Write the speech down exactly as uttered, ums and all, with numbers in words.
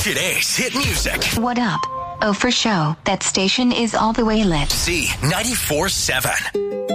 Today's hit music. What up? Oh, for show. That station is all the way lit. Z ninety-four seven.